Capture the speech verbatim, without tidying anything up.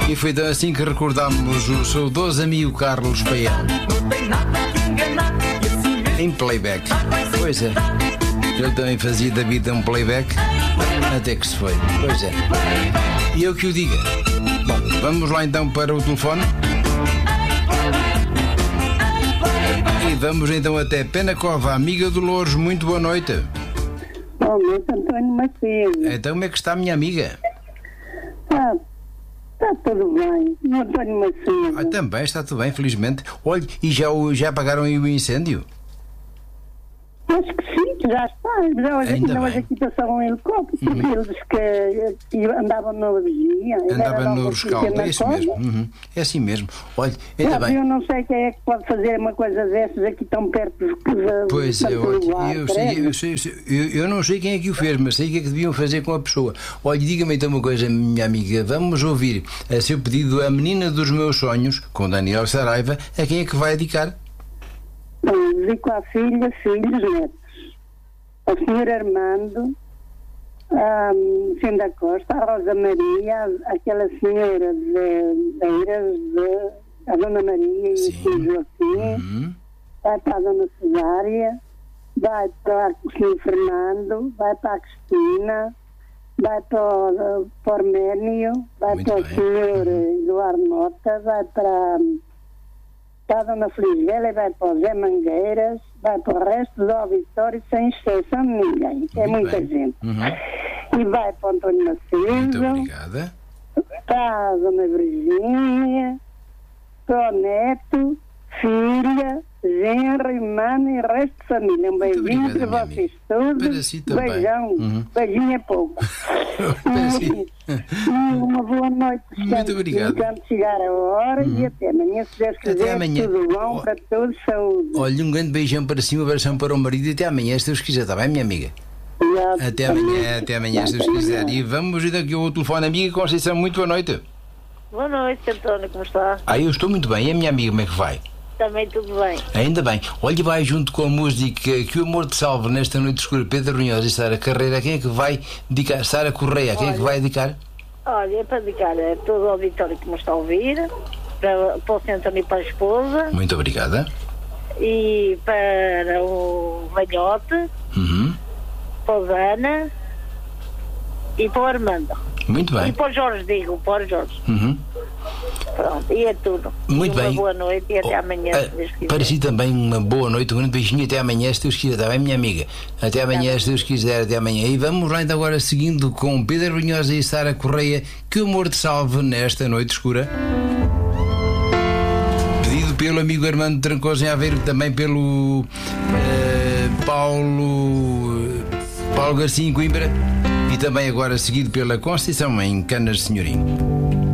E foi então assim que recordámos o saudoso amigo Carlos Paião. Em playback. Pois é. Ele também fazia da vida um playback. Até que se foi. Pois é. E eu que o diga. Bom, vamos lá então para o telefone. E vamos então até Penacova, amiga Dolores. Muito boa noite. Boa noite, António Macedo. Então como é que está a minha amiga? Ah, está tudo bem. O António Macedo. Ah, também está tudo bem, felizmente. Olhe, e já, o- já apagaram aí o incêndio? Acho que sim, que já está. Já hoje aqui, Ainda não, bem. hoje aqui passava um helicóptero, porque eles que, que andavam na vigia. Andava no rescaldo, é isso mesmo. Uhum. É assim mesmo. Olha, ainda Sabe, bem. eu não sei quem é que pode fazer uma coisa dessas aqui tão perto da. Pois é, do olha, lugar, eu, sei, eu, sei, eu, sei- eu, eu não sei quem é que o fez, mas sei o que é que deviam fazer com a pessoa. Olha, diga-me então uma coisa, minha amiga. Vamos ouvir a seu pedido A Menina dos Meus Sonhos, com Daniel Saraiva. A quem é que vai dedicar? Bom, dedico à filha, filhos, netos. Ao senhor Armando, a Vicente da Costa, a Rosa Maria, aquela senhora de Beiras, de, a Dona Maria e Sim. o senhor Joaquim, Hum, vai para a Dona Cesária, vai para o senhor Fernando, vai para a Cristina, vai para o, para o Arménio, vai Muito para o bem. senhor Eduardo Mota, vai para, para a Dona Felizbela e vai para o Zé Mangueiras, vai para o resto do auditório sem exceção de ninguém, que é Muito muita bem. gente. uhum. E vai para o António Muito Macedo, obrigada. para a Dona Virgínia, para o neto, filha, genro, irmã e resto de família. Um Muito beijinho obrigada, para minha vocês Para todos. si também. Beijão. Uhum. Beijinho é pouco. Para si. E uma boa noite. Muito obrigado. Quando chegar a hora e até amanhã, se Deus Até quiser, amanhã. tudo bom Oh. para todos, saúde. Olha, um grande beijão para cima, um abração para o marido e até amanhã, se Deus quiser, está bem, minha amiga? Obrigado. Até amanhã, até amanhã, se Deus Até quiser. amanhã. E vamos ir aqui ao telefone, amiga Conceição. Muito boa noite. Boa noite, António, como está? Ah, eu estou muito bem. E a minha amiga, como é que vai? Também tudo bem. Ainda bem. Olha, vai junto com a música Que o Amor te Salve nesta noite escura, Pedro Brunhosa e Sara Carreira. Quem é que vai dedicar? Sara Correia, quem é que Olha. vai dedicar? Olha, é para dedicar a todo o auditório que me está a ouvir, para, para o senhor António e para a esposa, Muito obrigada. e para o velhote, Uhum. para o Dana e para o Armando. Muito E bem. para o Jorge, digo, para o Jorge. Uhum. Pronto, e é tudo. Muito e uma bem. boa noite e até Oh, amanhã, ah, se Deus quiser. para si também uma boa noite, um grande beijinho até amanhã, se Deus quiser, está bem, minha amiga? Até amanhã, se Deus quiser, até amanhã. E vamos lá então agora seguindo com Pedro Brunhosa e Sara Correia, Que o Amor te Salve nesta noite escura. Pedido pelo amigo Armando Trancoso em Aveiro, também pelo eh, Paulo Paulo Garcia em Coimbra e também agora seguido pela Conceição em Canas de Senhorim.